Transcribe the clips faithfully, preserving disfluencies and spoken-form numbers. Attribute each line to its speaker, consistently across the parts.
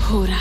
Speaker 1: Jura.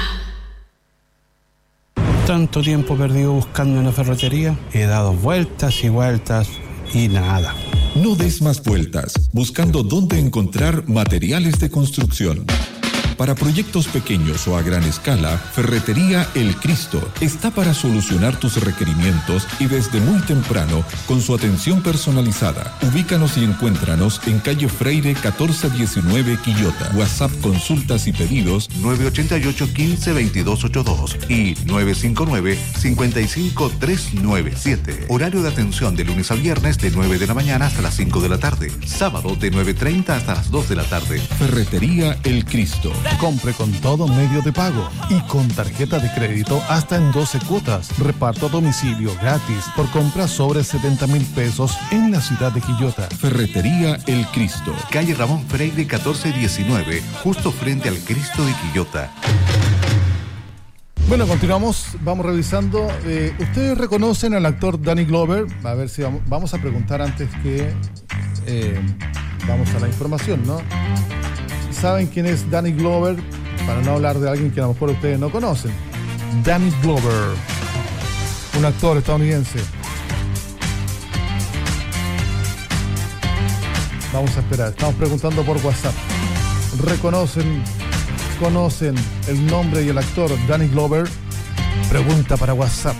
Speaker 2: Tanto tiempo perdido buscando una ferretería, he dado vueltas y vueltas y nada.
Speaker 3: No des más vueltas, buscando dónde encontrar materiales de construcción. Para proyectos pequeños o a gran escala, Ferretería El Cristo está para solucionar tus requerimientos y desde muy temprano con su atención personalizada. Ubícanos y encuéntranos en calle Freire catorce diecinueve Quillota. WhatsApp consultas y pedidos
Speaker 4: nueve ocho ocho, quince, veintidós ochenta y dos y nueve cinco nueve, cincuenta y cinco, trescientos noventa y siete. Horario de atención de lunes a viernes de nueve de la mañana hasta las cinco de la tarde. Sábado de nueve treinta hasta las dos de la tarde.
Speaker 3: Ferretería El Cristo.
Speaker 5: Compre con todo medio de pago y con tarjeta de crédito hasta en doce cuotas. Reparto a domicilio gratis por compras sobre setenta mil pesos en la ciudad de Quillota.
Speaker 3: Ferretería El Cristo.
Speaker 4: Calle Ramón Freire catorce diecinueve, justo frente al Cristo de Quillota.
Speaker 5: Bueno, continuamos, vamos revisando. Eh, ¿Ustedes reconocen al actor Danny Glover? A ver si vamos, vamos a preguntar antes que eh, vamos a la información, ¿no? ¿Saben quién es Danny Glover? Para no hablar de alguien que a lo mejor ustedes no conocen. Danny Glover, un actor estadounidense. Vamos a esperar, estamos preguntando por WhatsApp. ¿Reconocen, conocen el nombre y el actor Danny Glover? Pregunta para WhatsApp.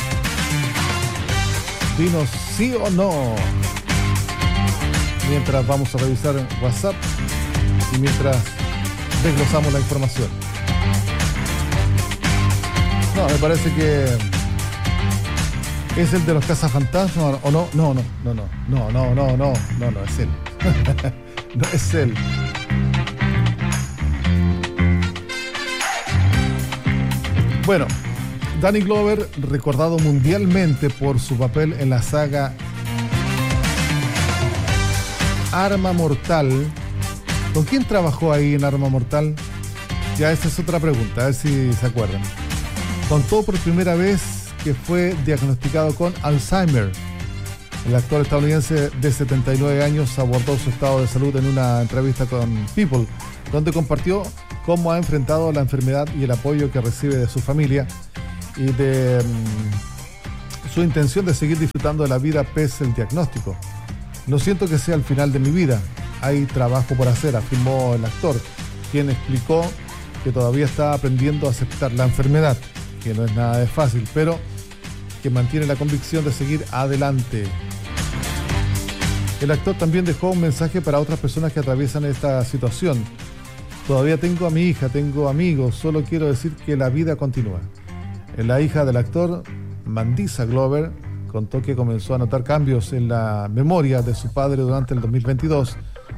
Speaker 5: Dinos sí o no. Mientras vamos a revisar WhatsApp y mientras desglosamos la información. No, me parece que es el de los cazafantasmas, ¿o no? No, no, no, no, no, no, no, no, no, no, es él. No es él. Bueno, Danny Glover, recordado mundialmente por su papel en la saga Arma Mortal. ¿Con quién trabajó ahí en Arma Mortal? Ya esa es otra pregunta, a ver si se acuerdan. Contó por primera vez que fue diagnosticado con Alzheimer. El actor estadounidense de setenta y nueve años abordó su estado de salud en una entrevista con People, donde compartió cómo ha enfrentado la enfermedad y el apoyo que recibe de su familia y de um, su intención de seguir disfrutando de la vida pese al diagnóstico. No siento que sea el final de mi vida. Hay trabajo por hacer, afirmó el actor, quien explicó que todavía está aprendiendo a aceptar la enfermedad, que no es nada de fácil, pero que mantiene la convicción de seguir adelante. El actor también dejó un mensaje para otras personas que atraviesan esta situación. Todavía tengo a mi hija, tengo amigos, solo quiero decir que la vida continúa. La hija del actor, Mandisa Glover, contó que comenzó a notar cambios en la memoria de su padre durante el dos mil veintidós.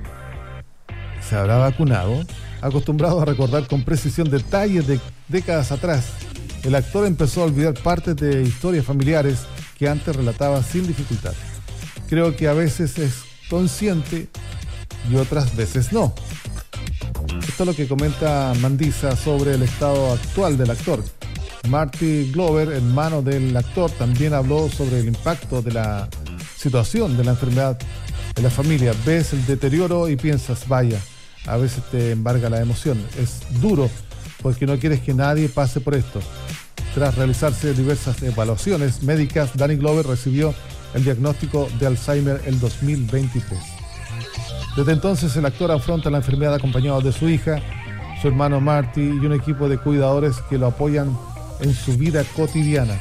Speaker 5: Se habrá vacunado, acostumbrado a recordar con precisión detalles de décadas atrás. El actor empezó a olvidar partes de historias familiares que antes relataba sin dificultad. Creo que a veces es consciente y otras veces no. Esto es lo que comenta Mandisa sobre el estado actual del actor. Marty Glover, hermano del actor, también habló sobre el impacto de la situación de la enfermedad en la familia. Ves el deterioro y piensas, vaya, a veces te embarga la emoción. Es duro porque no quieres que nadie pase por esto. Tras realizarse diversas evaluaciones médicas, Danny Glover recibió el diagnóstico de Alzheimer el dos mil veintitrés. Desde entonces el actor afronta la enfermedad acompañado de su hija, su hermano Marty y un equipo de cuidadores que lo apoyan en su vida cotidiana.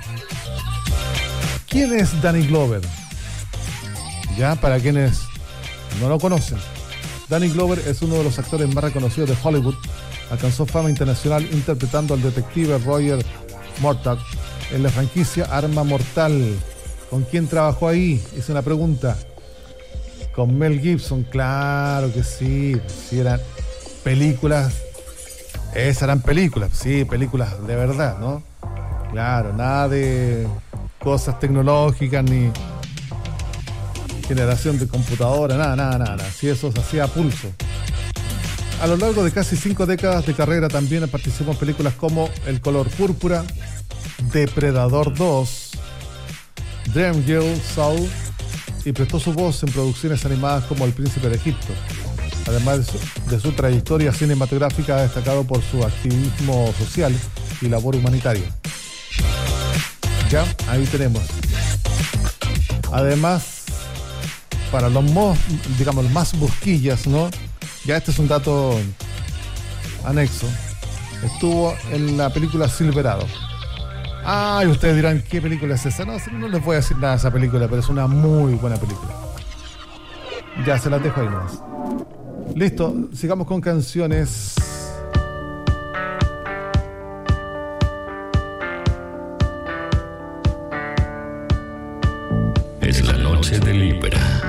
Speaker 5: ¿Quién es Danny Glover? Ya, para quienes no lo conocen, Danny Glover es uno de los actores más reconocidos de Hollywood. Alcanzó fama internacional interpretando al detective Roger Murtaugh en la franquicia Arma Mortal. ¿Con quién trabajó ahí? Es una pregunta. Con Mel Gibson, claro que sí. Sí, eran películas. Esas eran películas, sí, películas de verdad, ¿no? Claro, nada de cosas tecnológicas ni generación de computadora, nada, nada, nada. Sí, eso se hacía a pulso. A lo largo de casi cinco décadas de carrera también participó en películas como El color púrpura, Depredador dos, Dreamgirl, Soul, y prestó su voz en producciones animadas como El príncipe de Egipto. Además de su, de su trayectoria cinematográfica, ha destacado por su activismo social y labor humanitaria. Ya, ahí tenemos. Además, para los mo- digamos, más busquillas, ¿no? Ya este es un dato anexo. Estuvo en la película Silverado. Ah, y ustedes dirán, ¿qué película es esa? No, no les voy a decir nada de esa película, pero es una muy buena película. Ya, se las dejo ahí nomás. Listo, sigamos con canciones.
Speaker 1: Es la noche de Libra.